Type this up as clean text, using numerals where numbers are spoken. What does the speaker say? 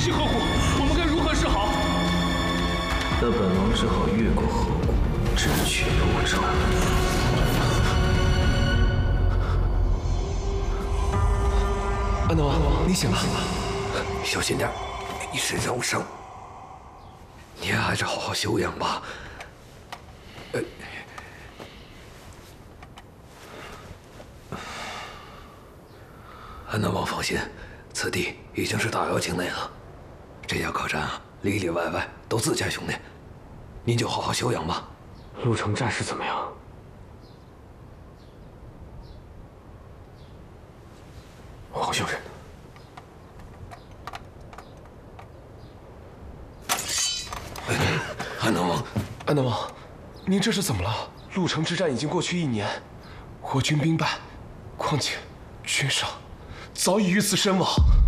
系河谷，我们该如何是好？ 那本王只好越过河谷，直取潞州。 安德王，你醒了， 小心点，你身上无伤。你还是好好休养吧。安南王放心，此地已经是大姚境内了。这家客栈啊，里里外外都自家兄弟，您就好好休养吧。 陆城战事怎么样？皇兄人呢？ 安南王， 安南王，您这是怎么了？陆城之战已经过去1年，我军兵败，况且君上早已遇刺身亡。